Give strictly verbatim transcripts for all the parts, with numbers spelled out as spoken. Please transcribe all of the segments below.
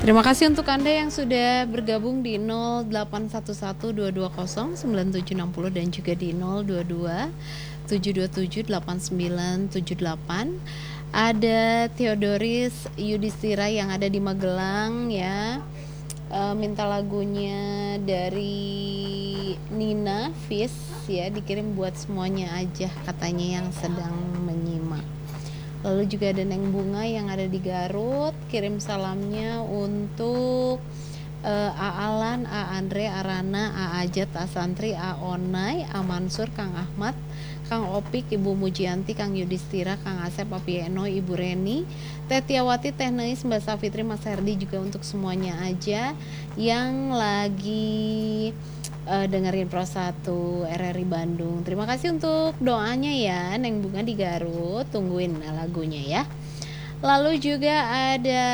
Terima kasih untuk Anda yang sudah bergabung di nol delapan satu satu dua dua nol sembilan tujuh enam nol dan juga di nol dua dua tujuh dua tujuh delapan sembilan tujuh delapan. Ada Theodoris Yudhistira yang ada di Magelang ya. E, minta lagunya dari Nina Fis ya, dikirim buat semuanya aja katanya yang sedang menyimak. Lalu juga ada Neng Bunga yang ada di Garut, kirim salamnya untuk uh, A Alan, A Andre, A Rana, A Ajat, A Santri, A Onai, A Mansur, Kang Ahmad, Kang Opik, Ibu Mujianti, Kang Yudhistira, Kang Asep, Papi Eno, Ibu Reni, Teh Tiawati, Teh Neis, Mbak Safitri, Mas Herdi, juga untuk semuanya aja yang lagi Uh, dengerin Pro satu R R I Bandung. Terima kasih untuk doanya ya, Neng Bunga di Garut. Tungguin lagunya ya. Lalu juga ada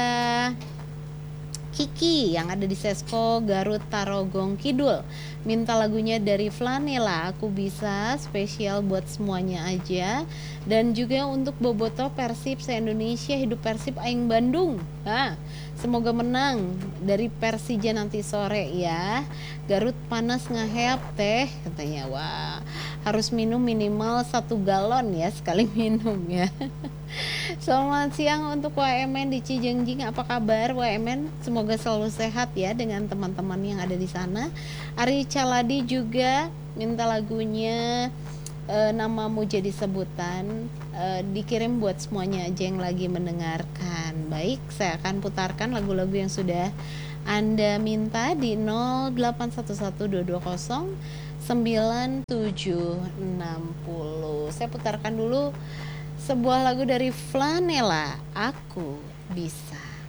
Kiki yang ada di Sesko Garut Tarogong Kidul, minta lagunya dari Flanela, Aku Bisa, spesial buat semuanya aja. Dan juga untuk Boboto Persib se-Indonesia, hidup Persib aing Bandung. Nah, semoga menang dari Persija nanti sore ya. Garut panas ngaheap teh katanya. Wah, harus minum minimal satu galon ya sekali minum ya. Selamat siang untuk W M N di Cijengjing, apa kabar W M N? Semoga selalu sehat ya dengan teman-teman yang ada di sana. Ari Caladi juga minta lagunya e, Namamu Jadi Sebutan, e, dikirim buat semuanya aja yang lagi mendengarkan. Baik, saya akan putarkan lagu-lagu yang sudah Anda minta di nol delapan satu satu dua dua nol sembilan tujuh enam nol. Saya putarkan dulu sebuah lagu dari Flanela, Aku Bisa.